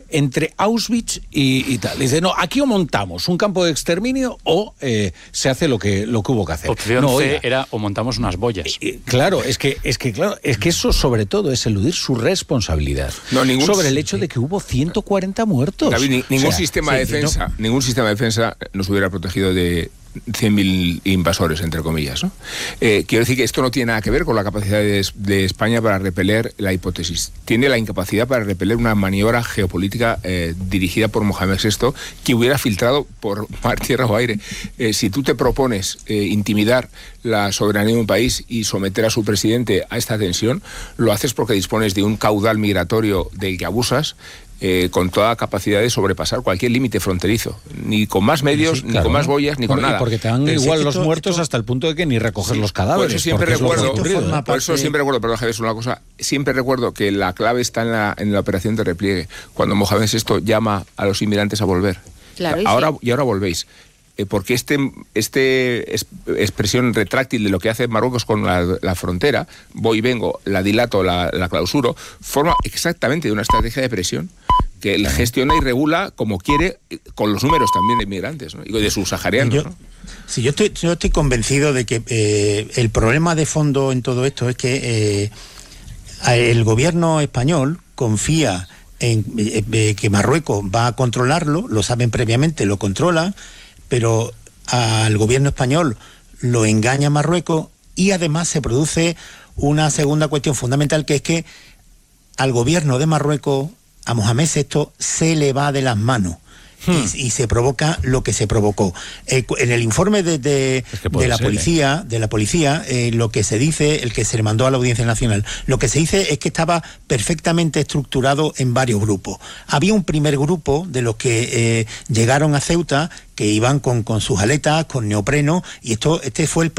entre Auschwitz y tal. Dice, no, aquí o montamos un campo de exterminio o se hace lo que hubo que hacer. Opción C era o montamos unas boyas. Claro, es que eso sobre todo es eludir su responsabilidad sobre el hecho de que hubo 140 muertos. David, ningún sistema de defensa nos hubiera protegido de 100.000 invasores, entre comillas, ¿no? Quiero decir que esto no tiene nada que ver con la capacidad de España para repeler la hipótesis. Tiene la incapacidad para repeler una maniobra geopolítica dirigida por Mohamed VI que hubiera filtrado por mar, tierra o aire. Si tú te propones intimidar la soberanía de un país y someter a su presidente a esta tensión, lo haces porque dispones de un caudal migratorio del que abusas, con toda capacidad de sobrepasar cualquier límite fronterizo, ni con más medios, ni con más boyas, ni con nada. Porque te dan igual los muertos hasta el punto de que ni recoger los cadáveres. Por eso siempre recuerdo, perdón, Javier, una cosa, siempre recuerdo que la clave está en la operación de repliegue, cuando Mohamed VI llama a los inmigrantes a volver. Claro, ahora volvéis. Porque expresión retráctil de lo que hace Marruecos con la frontera, voy y vengo, la dilato, la clausuro, forma exactamente de una estrategia de presión que él gestiona y regula como quiere, con los números también de inmigrantes, ¿no? Y de subsaharianos, ¿no? Sí, yo estoy convencido de que el problema de fondo en todo esto es que el gobierno español confía en que Marruecos va a controlarlo, lo saben previamente, lo controla, pero al gobierno español lo engaña Marruecos y además se produce una segunda cuestión fundamental, que es que al gobierno de Marruecos, a Mohamed VI, se le va de las manos. Y se provoca lo que se provocó. En el informe de la policía, lo que se dice, el que se le mandó a la Audiencia Nacional, lo que se dice es que estaba perfectamente estructurado en varios grupos. Había un primer grupo de los que llegaron a Ceuta, que iban con sus aletas, con neopreno, y este fue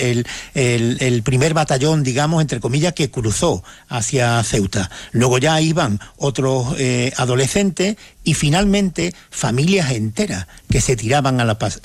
el primer batallón, digamos, entre comillas, que cruzó hacia Ceuta. Luego ya iban otros adolescentes y finalmente familias enteras que se tiraban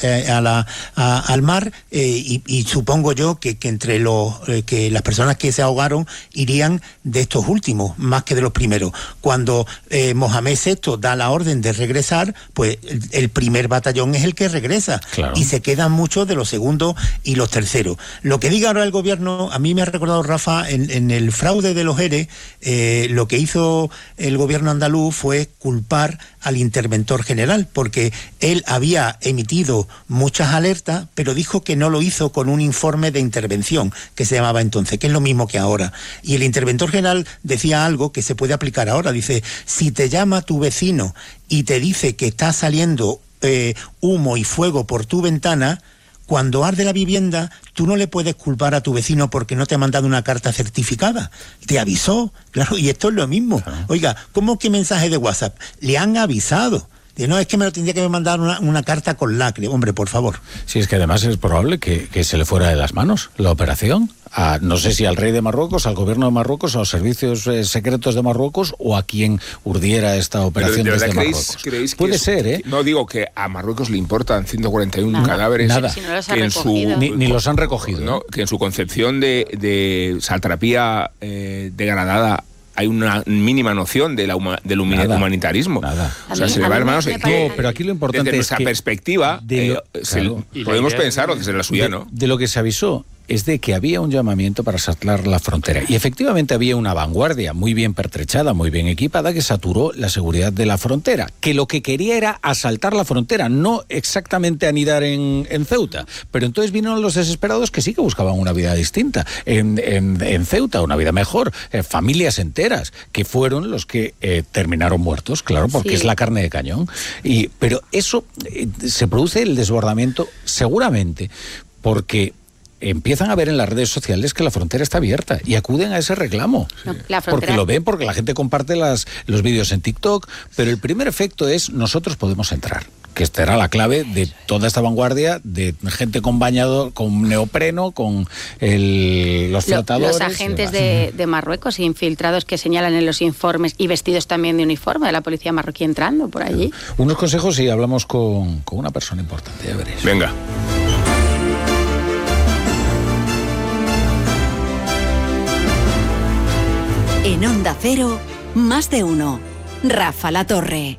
al mar, y supongo yo que entre que las personas que se ahogaron irían de estos últimos, más que de los primeros. Cuando Mohamed VI da la orden de regresar, pues el primer batallón es el que regresa, claro, y se quedan muchos de los segundos y los terceros. Lo que diga ahora el gobierno, a mí me ha recordado, Rafa, en el fraude de los ERE, lo que hizo el gobierno andaluz fue culpar al interventor general, porque él había emitido muchas alertas, pero dijo que no lo hizo con un informe de intervención, que se llamaba entonces, que es lo mismo que ahora. Y el interventor general decía algo que se puede aplicar ahora. Dice, si te llama tu vecino y te dice que está saliendo humo y fuego por tu ventana, cuando arde la vivienda, tú no le puedes culpar a tu vecino porque no te ha mandado una carta certificada. Te avisó, claro, y esto es lo mismo. Oiga, ¿cómo que mensaje de WhatsApp? Le han avisado. No, es que me lo tendría que mandar una carta con lacre. Hombre, por favor. Sí, es que además es probable que se le fuera de las manos la operación. No sé si al rey de Marruecos, al gobierno de Marruecos, a los servicios secretos de Marruecos o a quien urdiera esta operación desde Marruecos. Puede ser, ¿eh? No digo que a Marruecos le importan 141 cadáveres. Nada. Si no los han ni los han recogido. ¿No? Que en su concepción de satrapía degradada hay una mínima noción del humanitarismo. Nada. O sea, se le va de manos. Pero aquí lo importante desde es nuestra que perspectiva, podemos pensar, o desde la suya, ¿no? De lo que se avisó es de que había un llamamiento para saltar la frontera. Y efectivamente había una vanguardia muy bien pertrechada, muy bien equipada, que saturó la seguridad de la frontera. Que lo que quería era asaltar la frontera, no exactamente anidar en Ceuta. Pero entonces vinieron los desesperados que sí que buscaban una vida distinta en Ceuta, una vida mejor. Familias enteras, que fueron los que terminaron muertos, claro, porque es la carne de cañón. Pero eso, se produce el desbordamiento seguramente porque empiezan a ver en las redes sociales que la frontera está abierta y acuden a ese reclamo. Porque lo ven, porque la gente comparte los vídeos en TikTok, pero el primer efecto es nosotros podemos entrar, que esta era la clave de toda esta vanguardia de gente con bañador, con neopreno, con los flotadores. Los agentes de Marruecos infiltrados que señalan en los informes y vestidos también de uniforme de la policía marroquí entrando por allí. Unos consejos y hablamos con una persona importante, ya veréis. Venga. En Onda Cero, más de uno. Rafa La Torre.